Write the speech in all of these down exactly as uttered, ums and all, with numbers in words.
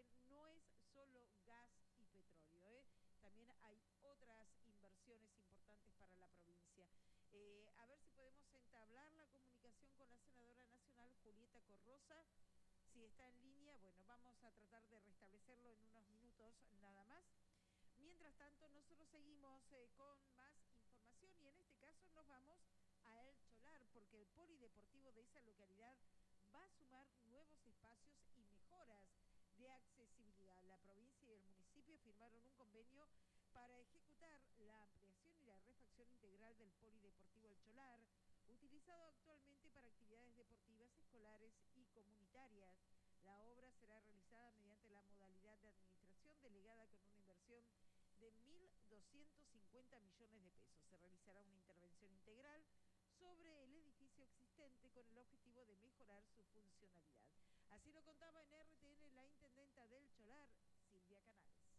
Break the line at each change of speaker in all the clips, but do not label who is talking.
Neuquén no es solo gas y petróleo, ¿eh? También hay otras inversiones importantes para la provincia. Eh, a ver si podemos entablar la comunicación con la senadora nacional Julieta Corrosa. Si está en línea, bueno, vamos a tratar de restablecerlo en unos minutos nada más. Mientras tanto, nosotros seguimos eh, con más información y en este caso nos vamos a El Cholar, porque el polideportivo de esa localidad va a sumar nuevos espacios y mejoras de accesibilidad. La provincia y el municipio firmaron un convenio para ejecutar la ampliación y la refacción integral del polideportivo El Cholar, utilizado actualmente para actividades deportivas, escolares y comunitarias. La obra será realizada mediante la modalidad de administración delegada con una inversión de mil doscientos cincuenta millones de pesos. Se realizará una intervención integral sobre el edificio existente con el objetivo de mejorar su funcionalidad. Así lo contaba en R T N la intendenta del Cholar, Silvia Canales.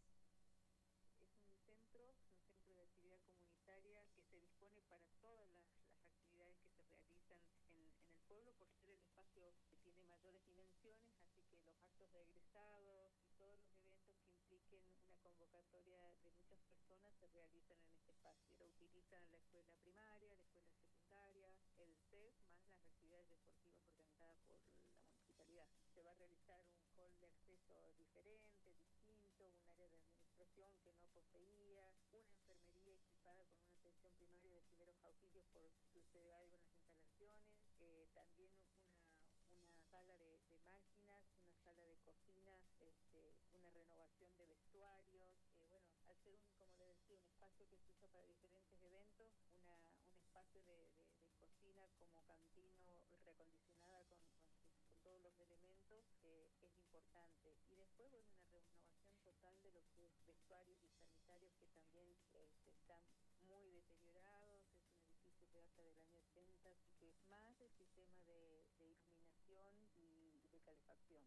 Es un centro, un centro de actividad comunitaria que se dispone para todas las, las actividades que se realizan en, en el pueblo, por ser el espacio que tiene mayores dimensiones, así que los actos de egresados y todos los eventos que impliquen una convocatoria de muchas personas se realizan en este espacio. Lo utilizan la escuela primaria, la escuela secundaria, el C E F, más las actividades deportivas organizadas por la municipalidad. Se va a realizar un hall de acceso diferente, distinto, un área de administración que no poseía, una enfermería equipada con una atención primaria de primeros auxilios por su utilidad de buenas instalaciones, eh, también una, una sala de, de máquinas, una sala de cocina, este, una renovación de vestuarios, eh, bueno, al ser un, como le decía, un espacio que se usa para diferentes eventos, una, un espacio de, de, de cocina como cantino reacondicionada con, con, con todos los elementos, eh, es importante. Y después, bueno, una renovación total de lo que es vestuarios y sanitarios que también este, están muy deteriorados. Es un edificio que data del año ochenta, así que más el sistema de, de iluminación y de calefacción.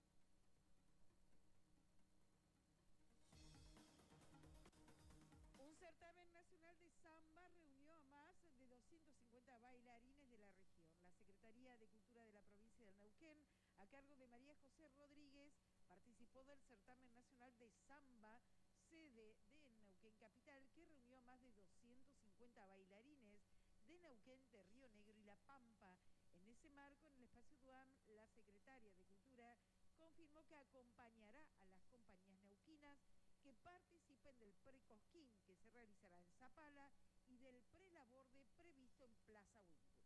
Un certamen nacional de samba reunió a más de doscientos cincuenta bailarines de la región. La Secretaría de Cultura de la provincia del Neuquén, a cargo de María José Rodríguez, participó del certamen nacional de samba, sede de Neuquén Capital, que reunió a más de doscientos cincuenta bailarines de Neuquén, de Río Negro y La Pampa. En ese marco, en el espacio DUAM, la Secretaria de Cultura confirmó que acompañará a las compañías neuquinas que participen del Precosquín, que se realizará en Zapala, y del prelaborde previsto en Plaza Winwood.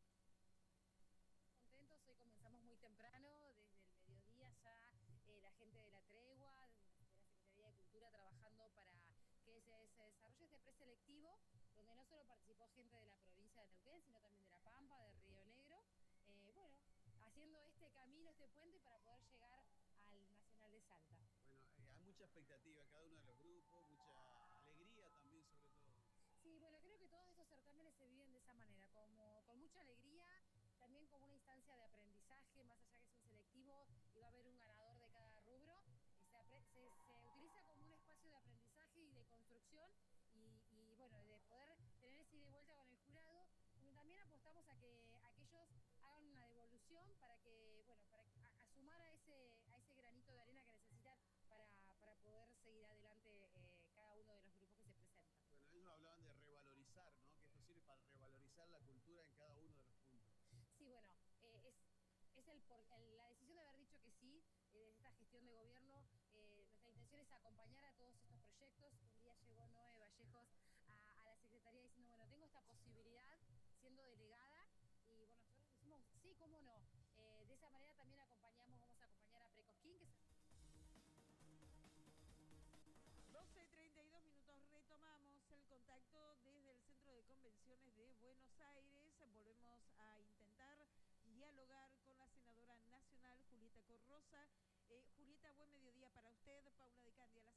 Contentos, hoy comenzamos muy temprano, desde el mediodía ya eh, la gente de la tregua, de la Secretaría de Cultura, trabajando para que se, se desarrolle este preselectivo, donde no solo participó gente de la provincia de Neuquén, sino también de La Pampa, de Río Negro, eh, bueno, haciendo este camino, este puente para poder llegar al Nacional de Salta.
Bueno, eh, hay mucha expectativa en cada uno de los grupos, mucha alegría también sobre todo.
Sí, bueno, creo que todos estos certámenes se viven de esa manera, como con mucha alegría, también como una instancia de aprendizaje, más allá que es un selectivo y va a haber un ganador de cada rubro, se, se, se utiliza como un espacio de aprendizaje y de construcción y, y bueno, de poder tener ese ida y vuelta con el jurado, donde también apostamos a que aquellos hagan una devolución para que, bueno, para a, a sumar a ese, a ese granito de arena que necesitan para, para poder seguir adelante eh, cada uno de los grupos que se presentan.
Bueno, ellos hablaban de revalorizar, ¿no? Que esto sirve para revalorizar la cultura en cada uno de los puntos.
Sí, bueno, eh, es, es el, por, el, la decisión de haber dicho que sí, eh, desde esta gestión de gobierno, eh, nuestra intención es acompañar a todos estos proyectos. Un día llegó Noé Vallejos a, a la Secretaría diciendo, bueno, tengo esta posibilidad siendo delegada, y bueno, nosotros decimos, sí, cómo no. Eh, de esa manera también acompañamos, vamos a acompañar a Precosquín, que es...
doce treinta y dos minutos, retomamos el contacto desde el Centro de Convenciones de Buenos Aires. Volvemos a intentar dialogar con la senadora nacional Julieta Corrosa. Eh, Julieta, buen mediodía para usted. Paula de Candia, la